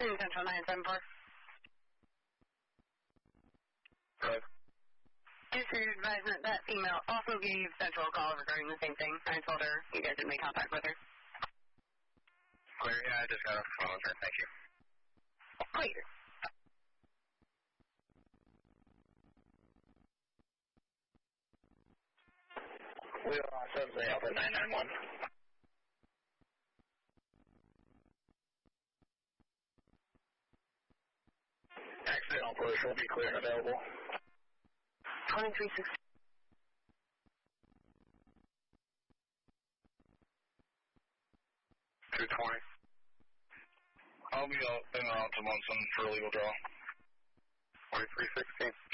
City Central 974. Good. Just for your advisement, that female also gave Central a call regarding the same thing. I told her you guys had made contact with her. Clear, yeah, I just got off the phone with her, thank you. Clear. Wheel on 7 Alpha 991. Accidental push will be clear and available. 2360. 220. I'll be out en route to Munson for a legal draw. 2316.